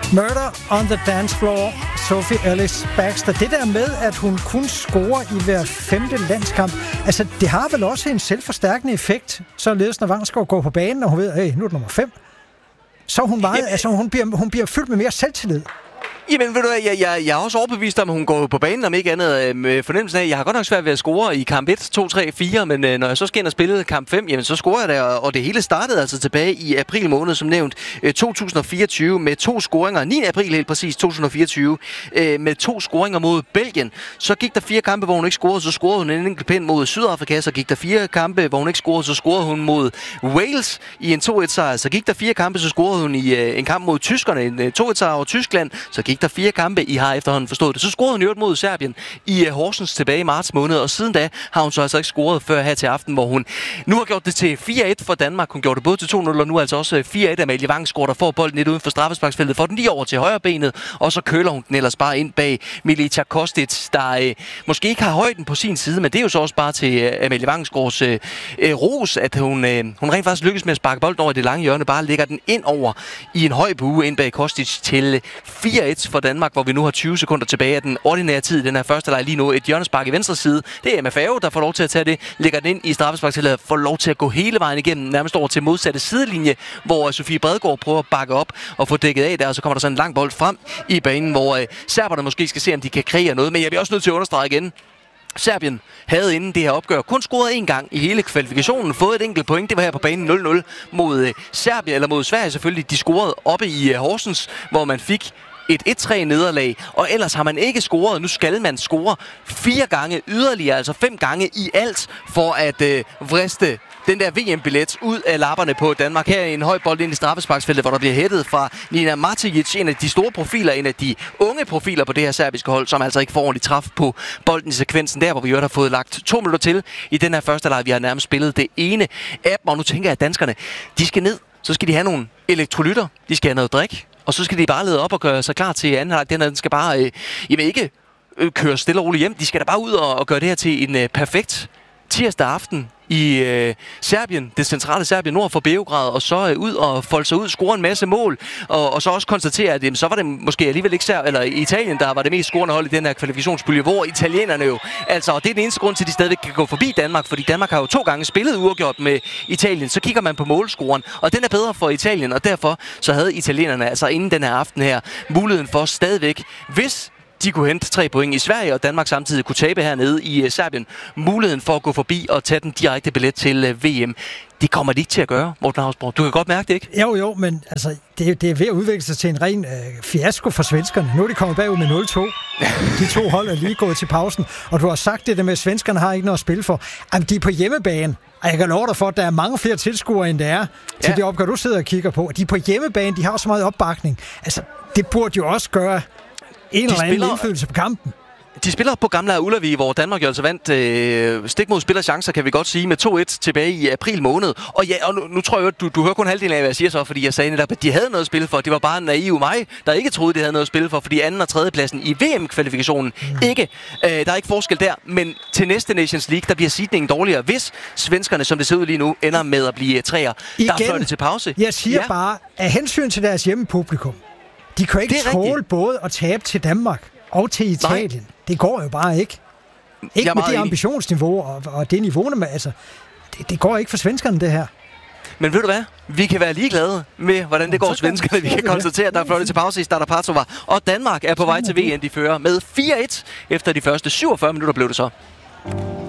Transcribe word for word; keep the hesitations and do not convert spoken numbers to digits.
Murder on the Dance Floor, Sophie Ellis Bextor. Det der med, at hun kun scorer i hver femte landskamp, altså det har vel også en selvforstærkende effekt, således når Vangsgaard går på banen, og hun ved, hey, nu er det nummer fem. Så hun, meget, Jamen, altså, hun, bliver, hun bliver fyldt med mere selvtillid. Jamen, ved du hvad, jeg, jeg, jeg er også overbevist om, at hun går på banen, om ikke andet med fornemmelsen af, at jeg har godt nok svært ved at score i kamp et, to, tre, fire, men øh, når jeg så skal ind og spille kamp fem, jamen så scorer jeg der, og det hele startede altså tilbage i april måned, som nævnt, øh, to tusind og fireogtyve, med to scoringer, niende april helt præcis, to tusind og fireogtyve, øh, med to scoringer mod Belgien. Så gik der fire kampe, hvor hun ikke scorede, så scorede hun en enkelt pind mod Sydafrika, så gik der fire kampe, hvor hun ikke scorede, så scorede hun mod Wales i en to et sejr, så gik der fire kampe, så scorede hun i øh, en kamp mod tyskerne, en øh, to et sejr over Tyskland, så gik der fire kampe, I har efterhånden forstået det. Så scorede hun jo mod Serbien i uh, Horsens tilbage i marts måned, og siden da har hun så altså ikke scoret før her til aften, hvor hun nu har gjort det til fire et for Danmark. Hun gjorde det både til to nul, og nu altså også fire et. Amalie Vangsgaard, der får bolden lidt uden for straffesparksfeltet, får den lige over til højre benet, og så køler hun den ellers bare ind bag Milica Kostic, der uh, måske ikke har højden på sin side, men det er jo så også bare til uh, Amalie Vangsgaards uh, uh, ros, at hun, uh, hun rent faktisk lykkes med at sparke bolden over i det lange hjørne, bare lægger den ind over i en høj bue ind bag Kostic til fire et for Danmark, hvor vi nu har tyve sekunder tilbage af den ordinære tid i den her første leg lige nu. Et hjørnespark i venstre side. Det er M F A O, der får lov til at tage det. Lægger den ind i straffesparksfeltet, får lov til at gå hele vejen igennem, nærmest over til modsatte sidelinje, hvor Sofie Bredgaard prøver at bakke op og få dækket af der, og så kommer der sådan en lang bold frem i banen, hvor øh, serberne måske skal se, om de kan kreere noget. Men jeg bliver også nødt til at understrege igen, Serbien havde inden det her opgør kun scoret én gang i hele kvalifikationen, fået et enkelt point. Det var her på banen nul nul mod øh, Serbien, eller mod Sverige selvfølgelig. De scorede oppe i øh, Horsens, hvor man fik et et tre nederlag, og ellers har man ikke scoret. Nu skal man score fire gange yderligere, altså fem gange i alt, for at øh, vriste den der V M-billet ud af lapperne på Danmark. Her er en høj bold ind i straffesparksfeltet, hvor der bliver hættet fra Nina Martijic, en af de store profiler, en af de unge profiler på det her serbiske hold, som altså ikke får ordentligt træf på bolden i sekvensen der, hvor vi jo har fået lagt to minutter til i den her første leg. Vi har nærmest spillet det ene af dem, og nu tænker jeg, at danskerne, de skal ned, så skal de have nogle elektrolytter, de skal have noget drik, og så skal de bare lede op og gøre sig klar til anden halvleg. Den, den skal bare øh, jamen ikke øh, køre stille og roligt hjem. De skal da bare ud og, og gøre det her til en øh, perfekt tirsdag aften i øh, Serbien, det centrale Serbien, nord for Beograd, og så øh, ud og folde sig ud, score en masse mål, og, og så også konstatere, at jamen, så var det måske alligevel ikke Serbien, eller Italien, der var det mest scorende hold i den her kvalifikationspulje, hvor italienerne jo, altså, og det er den eneste grund til, at de stadigvæk kan gå forbi Danmark, fordi Danmark har jo to gange spillet uafgjort med Italien, så kigger man på målscoren, og den er bedre for Italien, og derfor så havde italienerne altså inden den her aften her muligheden for stadigvæk, hvis de kunne hente tre point i Sverige, og Danmark samtidig kunne tabe hernede i uh, Serbien, muligheden for at gå forbi og tage den direkte billet til uh, V M. Det kommer de ikke til at gøre, Morten Hausborg. Du kan godt mærke det, ikke? Jo, jo, men altså, det, det er ved at udvikle sig til en ren øh, fiasko for svenskerne. Nu er de kommet bagud med nul to. De to hold er lige gået til pausen, og du har sagt det der med, at svenskerne har ikke noget at spille for. Jamen, de er på hjemmebane, og jeg kan love dig for, at der er mange flere tilskuere, end der er til ja. Det opgør, du sidder og kigger på. De er på hjemmebane, de har så meget opbakning. Altså, det burde jo også gøre en eller anden spiller... indflydelse på kampen. De spiller på Gamla Ullevi, hvor Danmark jo altså vandt øh, stik mod spillerchancer, kan vi godt sige, med to et tilbage i april måned. Og ja, og nu, nu tror jeg, at du, du hører kun halvdelen af, hvad jeg siger så, fordi jeg sagde netop, at de havde noget at spille for. Det var bare naiv mig, der ikke troede, de havde noget at spille for, fordi anden og tredje pladsen i V M-kvalifikationen mm. ikke. Øh, der er ikke forskel der, men til næste Nations League, der bliver seedningen dårligere, hvis svenskerne, som det ser ud lige nu, ender med at blive træer. Der fløj det til pause. Jeg siger ja. bare, af hensyn til deres hjemmepublikum, de kan ikke tåle både at tabe til Danmark og til Italien. Nej. Det går jo bare ikke. Ikke med det ambitionsniveau og, og det niveau, med, altså, det, det går ikke for svenskerne, det her. Men ved du hvad? Vi kan være ligeglade med, hvordan det går svenskerne. Vi kan konstatere, at der er fløjtet til pause i Stara Pazova. Og Danmark er på vej til V M. De fører med fire et efter de første syvogfyrre minutter blev det så.